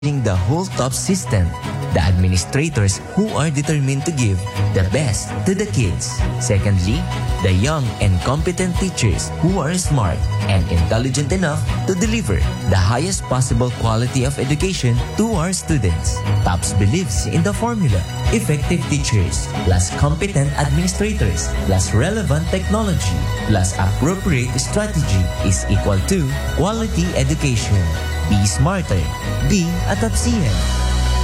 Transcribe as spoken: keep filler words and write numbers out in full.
the whole TOPS system. The administrators who are determined to give the best to the kids. Secondly, the young and competent teachers who are smart and intelligent enough to deliver the highest possible quality of education to our students. TOPS believes in the formula: effective teachers plus competent administrators plus relevant technology plus appropriate strategy is equal to quality education. Be smarter. Be a TOPSian.